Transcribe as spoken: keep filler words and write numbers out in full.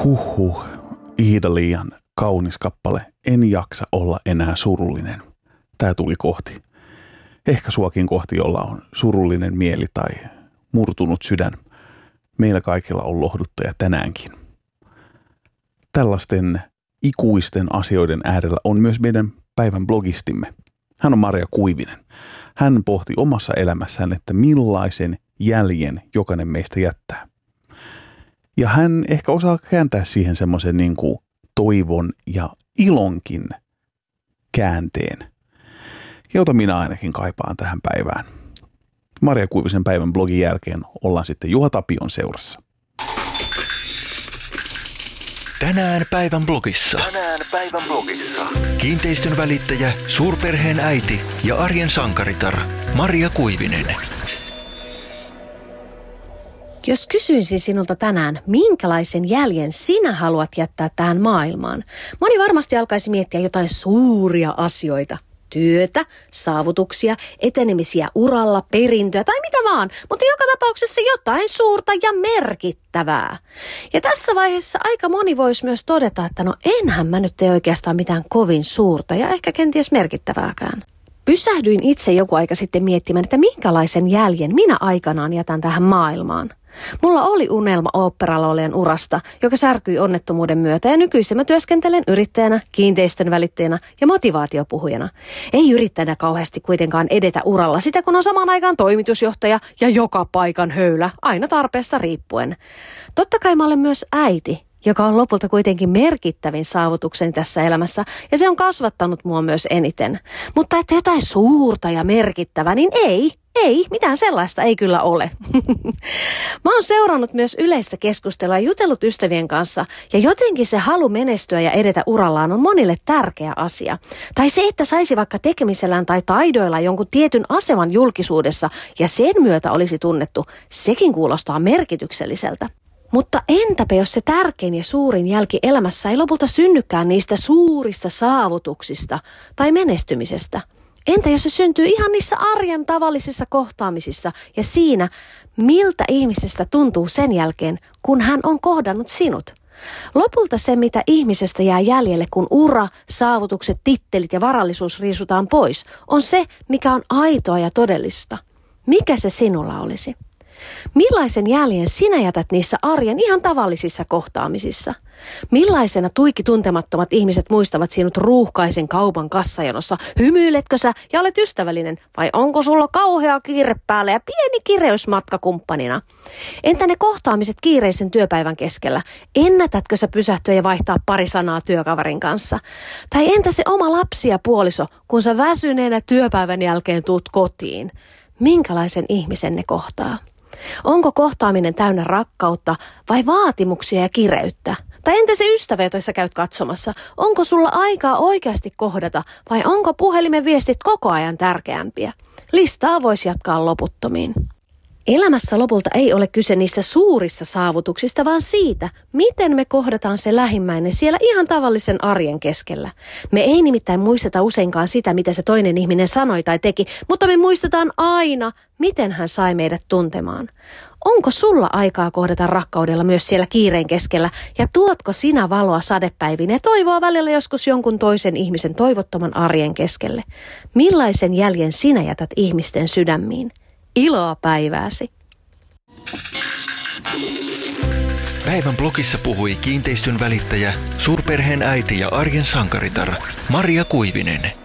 Huhhuh, Iida-Liian kaunis kappale. En jaksa olla enää surullinen. Tää tuli kohti. Ehkä suakin kohti, jolla on surullinen mieli tai murtunut sydän. Meillä kaikilla on lohduttaja tänäänkin. Tällaisten ikuisten asioiden äärellä on myös meidän päivän blogistimme. Hän on Maria Kuivinen. Hän pohti omassa elämässään, että millaisen jäljen jokainen meistä jättää. Ja hän ehkä osaa kääntää siihen semmoisen niin kuin toivon ja ilonkin käänteen, jota minä ainakin kaipaan tähän päivään. Maria Kuivisen päivän blogin jälkeen ollaan sitten Juha Tapion seurassa. Tänään päivän blogissa. Tänään päivän blogissa. Kiinteistön välittäjä, suurperheen äiti ja arjen sankaritar Maria Kuivinen. Jos kysyisin sinulta tänään, minkälaisen jäljen sinä haluat jättää tähän maailmaan, moni varmasti alkaisi miettiä jotain suuria asioita. Työtä, saavutuksia, etenemisiä uralla, perintöä tai mitä vaan, mutta joka tapauksessa jotain suurta ja merkittävää. Ja tässä vaiheessa aika moni voisi myös todeta, että no enhän mä nyt tee oikeastaan mitään kovin suurta ja ehkä kenties merkittävääkään. Pysähdyin itse joku aika sitten miettimään, että minkälaisen jäljen minä aikanaan jätän tähän maailmaan. Mulla oli unelma oopperalaulajan urasta, joka särkyi onnettomuuden myötä ja nykyisin mä työskentelen yrittäjänä, kiinteistön välittäjänä ja motivaatiopuhujana. Ei yrittäjänä kauheasti kuitenkaan edetä uralla sitä, kun on samaan aikaan toimitusjohtaja ja joka paikan höylä, aina tarpeesta riippuen. Totta kai mä olen myös äiti, joka on lopulta kuitenkin merkittävin saavutukseni tässä elämässä, ja se on kasvattanut mua myös eniten. Mutta että jotain suurta ja merkittävää, niin ei, ei, mitään sellaista ei kyllä ole. Mä oon seurannut myös yleistä keskustelua ja jutellut ystävien kanssa, ja jotenkin se halu menestyä ja edetä urallaan on monille tärkeä asia. Tai se, että saisi vaikka tekemisellään tai taidoilla jonkun tietyn aseman julkisuudessa, ja sen myötä olisi tunnettu, sekin kuulostaa merkitykselliseltä. Mutta entäpä jos se tärkein ja suurin jälki elämässä ei lopulta synnykään niistä suurista saavutuksista tai menestymisestä? Entä jos se syntyy ihan niissä arjen tavallisissa kohtaamisissa ja siinä, miltä ihmisestä tuntuu sen jälkeen, kun hän on kohdannut sinut? Lopulta se, mitä ihmisestä jää jäljelle, kun ura, saavutukset, tittelit ja varallisuus riisutaan pois, on se, mikä on aitoa ja todellista. Mikä se sinulla olisi? Millaisen jäljen sinä jätät niissä arjen ihan tavallisissa kohtaamisissa? Millaisena tuiki tuntemattomat ihmiset muistavat sinut ruuhkaisen kaupan kassajonossa? Hymyiletkö sä ja olet ystävällinen? Vai onko sulla kauhea kiire päällä ja pieni kireys matkakumppanina? Entä ne kohtaamiset kiireisen työpäivän keskellä? Ennätätkö sä pysähtyä ja vaihtaa pari sanaa työkaverin kanssa? Tai entä se oma lapsi ja puoliso, kun sä väsyneenä työpäivän jälkeen tuut kotiin? Minkälaisen ihmisen ne kohtaa? Onko kohtaaminen täynnä rakkautta vai vaatimuksia ja kireyttä? Tai entä se ystävä, jota sä käyt katsomassa? Onko sulla aikaa oikeasti kohdata vai onko puhelimen viestit koko ajan tärkeämpiä? Listaa voisi jatkaa loputtomiin. Elämässä lopulta ei ole kyse niistä suurista saavutuksista, vaan siitä, miten me kohdataan se lähimmäinen siellä ihan tavallisen arjen keskellä. Me ei nimittäin muisteta useinkaan sitä, mitä se toinen ihminen sanoi tai teki, mutta me muistetaan aina, miten hän sai meidät tuntemaan. Onko sulla aikaa kohdata rakkaudella myös siellä kiireen keskellä ja tuotko sinä valoa sadepäiviin ja toivoa välillä joskus jonkun toisen ihmisen toivottoman arjen keskelle? Millaisen jäljen sinä jätät ihmisten sydämiin? Iloa päivääsi. Päivän blogissa puhui kiinteistön välittäjä, suurperheen äiti ja arjen sankaritar Maria Kuivinen.